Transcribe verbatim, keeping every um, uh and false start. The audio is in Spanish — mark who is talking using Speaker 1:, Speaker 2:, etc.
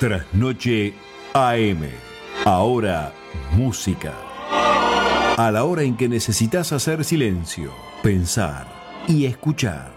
Speaker 1: Trasnoche A M. Ahora música. A la hora en que necesitas hacer silencio, pensar y escuchar.